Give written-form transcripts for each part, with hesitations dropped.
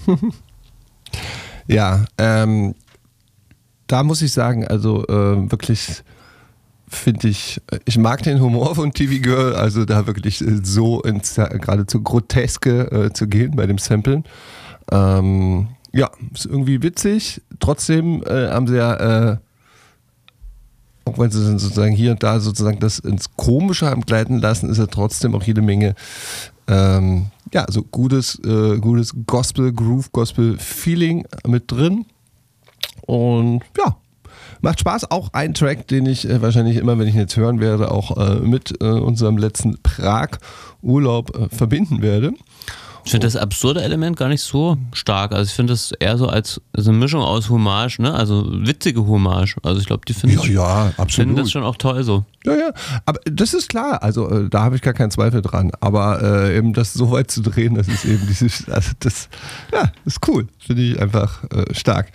Ja, da muss ich sagen, also wirklich finde ich mag den Humor von TV Girl, also da wirklich so ins geradezu Groteske zu gehen bei dem Samplen. Ja, ist irgendwie witzig. Trotzdem haben sie ja, auch wenn sie sozusagen hier und da sozusagen das ins Komische haben gleiten lassen, ist ja trotzdem auch jede Menge ja, so gutes Gospel, Groove, Gospel-Feeling mit drin. Und ja, macht Spaß. Auch ein Track, den ich wahrscheinlich immer, wenn ich ihn jetzt hören werde, auch mit unserem letzten Prag-Urlaub verbinden werde. Ich finde das absurde Element gar nicht so stark. Also ich finde das eher so als eine Mischung aus Hommage, ne? Also witzige Hommage. Also ich glaube, die finden das schon auch toll so. Ja, aber das ist klar. Also da habe ich gar keinen Zweifel dran. Aber eben das so weit zu drehen, das ist eben dieses, also das, ja, ist cool. Finde ich einfach stark.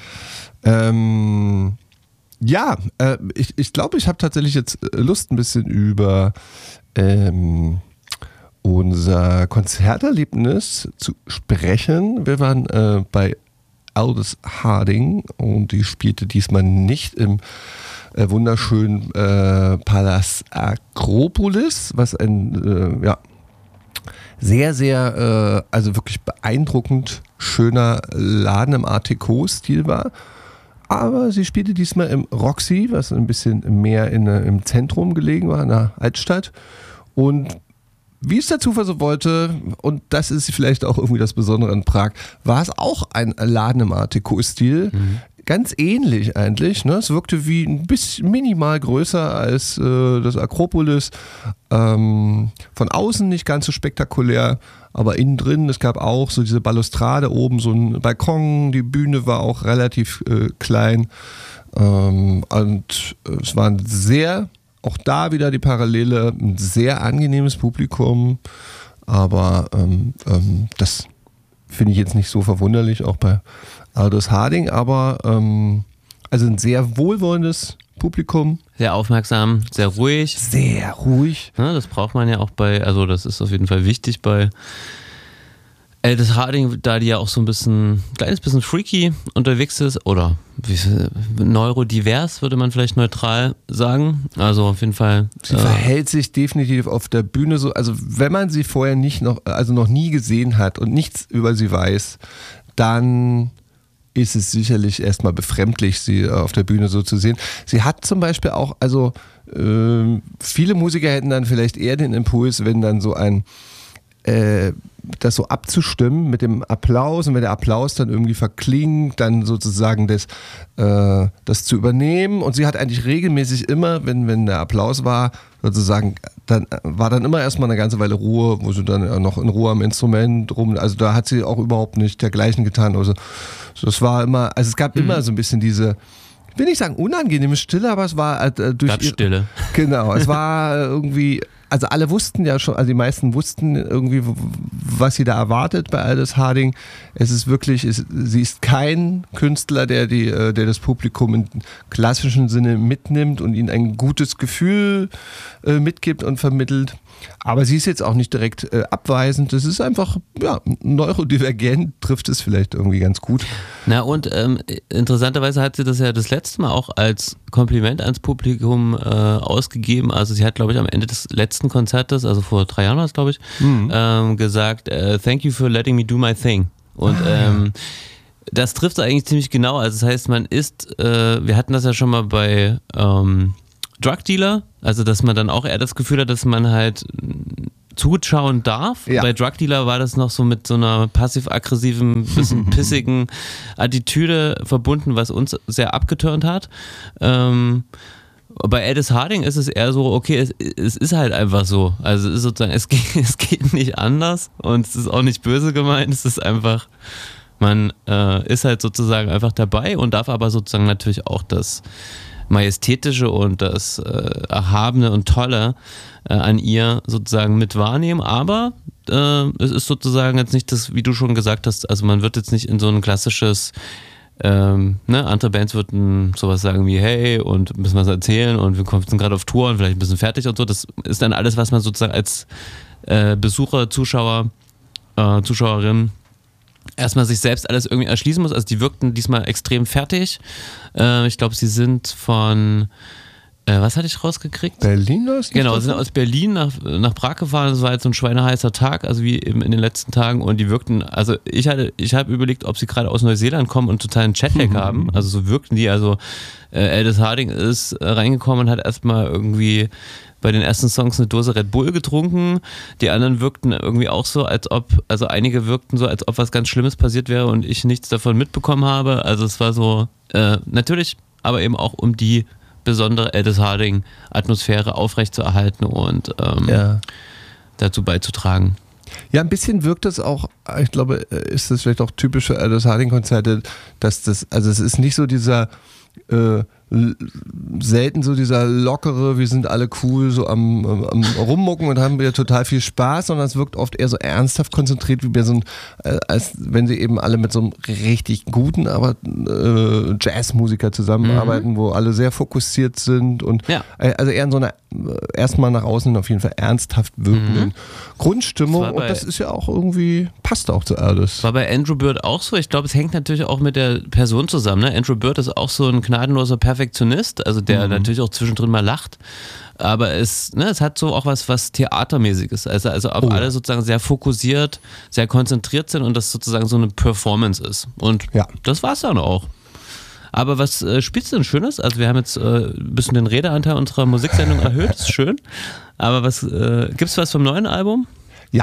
Ja, ich glaube, ich habe tatsächlich jetzt Lust, ein bisschen über unser Konzerterlebnis zu sprechen. Wir waren bei Aldous Harding und die spielte diesmal nicht im wunderschönen Palast Akropolis, was ein sehr, sehr, also wirklich beeindruckend schöner Laden im Art Deco-Stil war. Aber sie spielte diesmal im Roxy, was ein bisschen mehr im Zentrum gelegen war, in der Altstadt. Und wie es der Zufall so wollte, und das ist vielleicht auch irgendwie das Besondere in Prag, war es auch ein Laden im Art Deco-Stil. Ganz ähnlich eigentlich. Ne? Es wirkte wie ein bisschen minimal größer als das Akropolis. Von außen nicht ganz so spektakulär, aber innen drin, es gab auch so diese Balustrade oben, so ein Balkon, die Bühne war auch relativ klein. Und es war ein sehr, auch da wieder die Parallele, ein sehr angenehmes Publikum. Aber das finde ich jetzt nicht so verwunderlich, auch bei Aldous Harding, aber also ein sehr wohlwollendes Publikum. Sehr aufmerksam, sehr ruhig. Sehr ruhig. Ja, das braucht man ja auch also das ist auf jeden Fall wichtig bei Aldous Harding, da die ja auch so ein kleines bisschen freaky unterwegs ist oder neurodivers, würde man vielleicht neutral sagen. Also auf jeden Fall. Sie verhält sich definitiv auf der Bühne so, also wenn man sie vorher noch nie gesehen hat und nichts über sie weiß, dann ist es sicherlich erstmal befremdlich, sie auf der Bühne so zu sehen. Sie hat zum Beispiel auch, also viele Musiker hätten dann vielleicht eher den Impuls, wenn dann so das so abzustimmen mit dem Applaus, und wenn der Applaus dann irgendwie verklingt, dann sozusagen das zu übernehmen. Und sie hat eigentlich regelmäßig immer, wenn der Applaus war, sozusagen, dann war dann immer erstmal eine ganze Weile Ruhe, wo sie dann noch in Ruhe am Instrument rum, also da hat sie auch überhaupt nicht dergleichen getan. Also das war immer, also es gab immer so ein bisschen diese, ich will nicht sagen unangenehme Stille, aber es war durch Stille. Genau, es war irgendwie, also alle wussten ja schon, also die meisten wussten irgendwie, was sie da erwartet bei Aldous Harding. Es ist wirklich, sie ist kein Künstler, der das Publikum im klassischen Sinne mitnimmt und ihnen ein gutes Gefühl mitgibt und vermittelt. Aber sie ist jetzt auch nicht direkt abweisend. Das ist einfach, ja, neurodivergent, trifft es vielleicht irgendwie ganz gut. Na und interessanterweise hat sie das ja das letzte Mal auch als Kompliment ans Publikum ausgegeben. Also sie hat, glaube ich, am Ende des letzten Konzertes, also vor 3 Jahren war es, glaube ich, gesagt, thank you for letting me do my thing. Und das trifft eigentlich ziemlich genau. Also das heißt, man ist, wir hatten das ja schon mal bei Drug Dealer, also dass man dann auch eher das Gefühl hat, dass man halt zuschauen darf. Ja. Bei Drug Dealer war das noch so mit so einer passiv-aggressiven, bisschen pissigen Attitüde verbunden, was uns sehr abgeturnt hat. Bei Aldous Harding ist es eher so, okay, es ist halt einfach so. Also es ist sozusagen, es geht nicht anders und es ist auch nicht böse gemeint, es ist einfach, man ist halt sozusagen einfach dabei und darf aber sozusagen natürlich auch das Majestätische und das Erhabene und Tolle an ihr sozusagen mit wahrnehmen, aber es ist sozusagen jetzt nicht das, wie du schon gesagt hast, also man wird jetzt nicht in so ein klassisches, andere Bands würden sowas sagen wie, hey, und müssen was erzählen und wir sind gerade auf Tour und vielleicht ein bisschen fertig und so, das ist dann alles, was man sozusagen als Besucher, Zuschauer, Zuschauerin erstmal sich selbst alles irgendwie erschließen muss. Also die wirkten diesmal extrem fertig. Ich glaube, sie sind von, was hatte ich rausgekriegt? Berlin ist Genau, sie sind aus Berlin nach Prag gefahren. Das war jetzt so ein schweineheißer Tag, also wie eben in den letzten Tagen. Und die wirkten, also ich habe überlegt, ob sie gerade aus Neuseeland kommen und totalen Jetlag haben. Also so wirkten die. Also Aldous Harding ist reingekommen und hat erstmal irgendwie bei den ersten Songs eine Dose Red Bull getrunken. Die anderen wirkten irgendwie auch so, als ob, also einige wirkten so, als ob was ganz Schlimmes passiert wäre und ich nichts davon mitbekommen habe. Also es war so, natürlich, aber eben auch um die besondere Aldous Harding Atmosphäre aufrechtzuerhalten und dazu beizutragen. Ja, ein bisschen wirkt das auch, ich glaube, ist das vielleicht auch typisch für Aldous Harding Konzerte, dass das, also es ist nicht so dieser selten so dieser lockere, wir sind alle cool, so am Rummucken und haben wieder total viel Spaß, sondern es wirkt oft eher so ernsthaft konzentriert, wie bei so als wenn sie eben alle mit so einem richtig guten, aber Jazzmusiker zusammenarbeiten, wo alle sehr fokussiert sind und also eher in so einer erstmal nach außen auf jeden Fall ernsthaft wirkenden Grundstimmung und das ist ja auch irgendwie, passt auch zu Aldous. War bei Andrew Bird auch so, ich glaube, es hängt natürlich auch mit der Person zusammen, ne? Andrew Bird ist auch so ein gnadenloser Perfektionist, also der natürlich auch zwischendrin mal lacht, aber es hat so auch was Theatermäßiges, also auf alle sozusagen sehr fokussiert, sehr konzentriert sind und das sozusagen so eine Performance ist und das war's dann auch. Aber was spielst du denn Schönes? Also wir haben jetzt ein bisschen den Redeanteil unserer Musiksendung erhöht, ist schön, aber gibt's was vom neuen Album? Ja.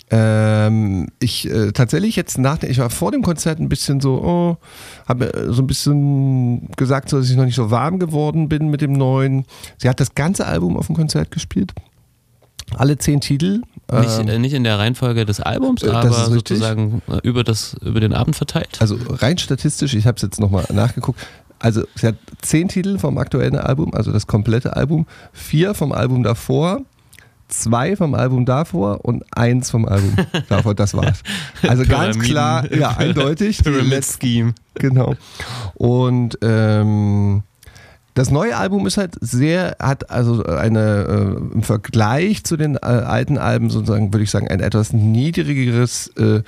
Ich tatsächlich jetzt ich war vor dem Konzert ein bisschen so, habe so ein bisschen gesagt, so, dass ich noch nicht so warm geworden bin mit dem neuen. Sie hat das ganze Album auf dem Konzert gespielt. Alle 10 Titel. Nicht in der Reihenfolge des Albums, aber sozusagen über den Abend verteilt. Also rein statistisch, ich habe es jetzt nochmal nachgeguckt. Also sie hat 10 Titel vom aktuellen Album, also das komplette Album, 4 vom Album davor, 2 vom Album davor und 1 vom Album davor, das war's. Also ganz klar, ja, eindeutig. Pyramid Scheme. Genau. Und das neue Album ist halt hat also im Vergleich zu den alten Alben sozusagen, würde ich sagen, ein etwas niedrigeres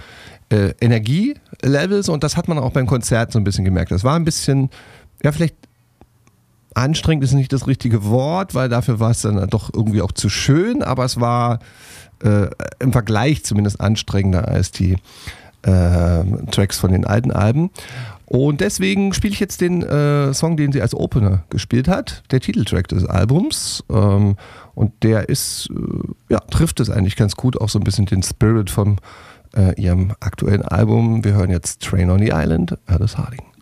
Energielevel und das hat man auch beim Konzert so ein bisschen gemerkt. Das war ein bisschen, ja, vielleicht anstrengend ist nicht das richtige Wort, weil dafür war es dann doch irgendwie auch zu schön, aber es war im Vergleich zumindest anstrengender als die Tracks von den alten Alben. Und deswegen spiele ich jetzt den Song, den sie als Opener gespielt hat, der Titeltrack des Albums. Und der trifft es eigentlich ganz gut, auch so ein bisschen den Spirit von ihrem aktuellen Album. Wir hören jetzt Train on the Island, Aldous Harding.